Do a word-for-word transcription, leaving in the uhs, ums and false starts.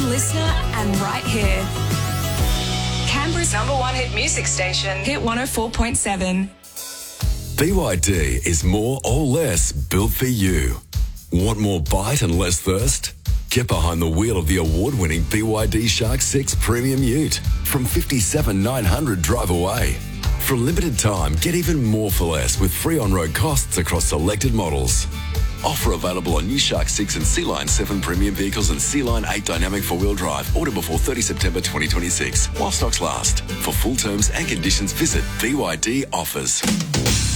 listener and right here. Canberra's number one hit music station, Hit one oh four point seven. B Y D is more or less built for you. Want more bite and less thirst? Get behind the wheel of the award-winning B Y D Shark six Premium Ute from fifty-seven thousand nine hundred drive away. For a limited time, get even more for less with free on-road costs across selected models. Offer available on new Shark six and Sea Line seven premium vehicles and Sea Line eight dynamic four-wheel drive. Order before thirtieth September twenty twenty-six while stocks last. For full terms and conditions, visit B Y D Offers.